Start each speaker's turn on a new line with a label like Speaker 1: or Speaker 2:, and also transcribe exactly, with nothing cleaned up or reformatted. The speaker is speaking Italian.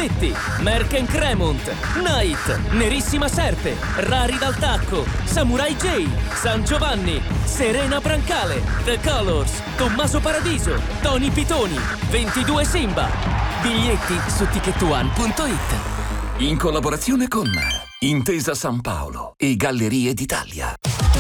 Speaker 1: Giolitti, Merck Cremont, Night, Nerissima Serpe, Rari dal Tacco, Samurai J, San Giovanni, Serena Brancale, The Colors, Tommaso Paradiso, Tony Pitoni, ventidue Simba. Biglietti su ticket one punto it.
Speaker 2: In collaborazione con Intesa San Paolo e Gallerie d'Italia.